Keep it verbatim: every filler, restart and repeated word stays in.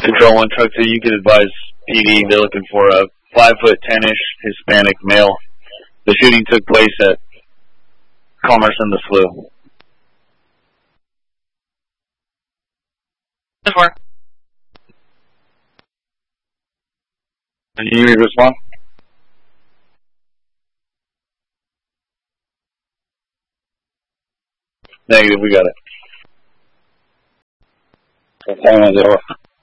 Control one, truck two, you can advise P D they're looking for a five foot ten-ish Hispanic male. The shooting took place at Commerce and the Slough. Four. Can you respond? Negative, we got it.